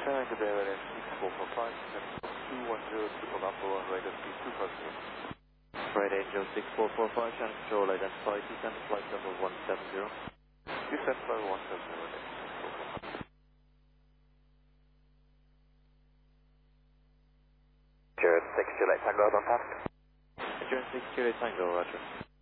Good day, Red 6445, 210 Triple Alpha 1, radar speed 250. Right Angel 6445, channel control, identify, descend flight level 170. Descent level 170, Red 6445. Jared 6 Juliet Tango on task. Endurance 6 Tango, roger.